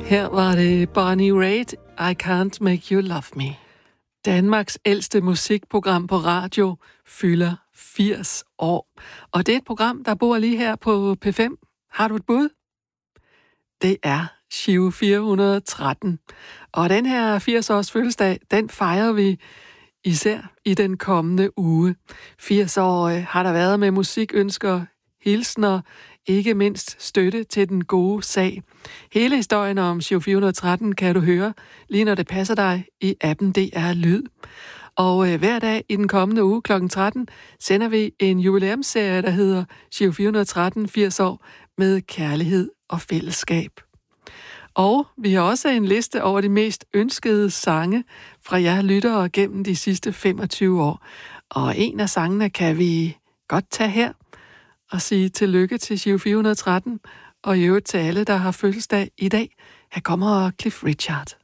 Her var det Bonnie Raitt, I Can't Make You Love Me. Danmarks ældste musikprogram på radio fylder 80 år. Og det er et program, der bor lige her på P5. Har du et bud? Det er Giro 413. Og den her 80-års fødselsdag, den fejrer vi især i den kommende uge. 80 år har der været med musikønsker, hilsner, ikke mindst støtte til den gode sag. Hele historien om Giro 413 kan du høre, lige når det passer dig, i appen DR Lyd. Og hver dag i den kommende uge kl. 13 sender vi en jubilæumsserie, der hedder Giro 413 80 år med kærlighed og fællesskab. Og vi har også en liste over de mest ønskede sange fra jer lyttere gennem de sidste 25 år. Og en af sangene kan vi godt tage her og sige tillykke til Giro 413, og i øvrigt til alle, der har fødselsdag i dag. Her kommer Cliff Richard.